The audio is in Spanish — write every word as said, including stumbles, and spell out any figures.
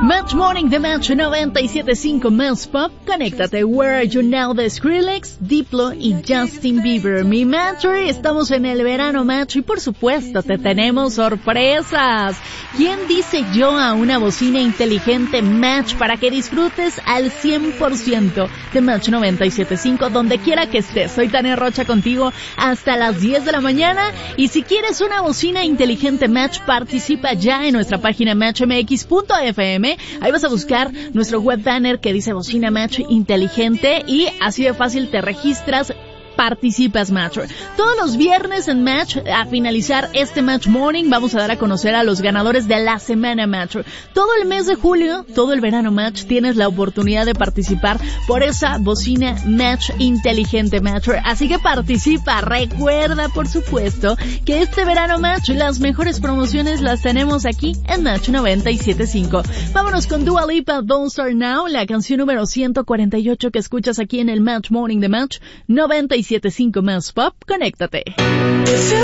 Match Morning de Match noventa y siete punto cinco Más Pop. Conéctate. Where Are You Now de Skrillex, Diplo y Justin Bieber. Mi Matcher, estamos en el verano Match y por supuesto te tenemos sorpresas. ¿Quién dice yo a una bocina inteligente Match para que disfrutes al cien por ciento de Match noventa y siete punto cinco donde quiera que estés? Soy Tania Rocha contigo hasta las diez de la mañana y si quieres una bocina inteligente Match, participa ya en nuestra página match m x punto f m. Ahí vas a buscar nuestro web banner que dice bocina Match inteligente y así de fácil te registras. Participas, Matcher. Todos los viernes en Match, a finalizar este Match Morning, vamos a dar a conocer a los ganadores de la semana Matcher. Todo el mes de julio, todo el verano Match, tienes la oportunidad de participar por esa bocina Match inteligente, Matcher. Así que participa. Recuerda, por supuesto, que este verano Match, las mejores promociones las tenemos aquí en Match noventa y siete punto cinco. Vámonos con Dua Lipa, Don't Start Now, la canción número ciento cuarenta y ocho que escuchas aquí en el Match Morning de Match noventa y siete punto cinco Más Pop. Conéctate.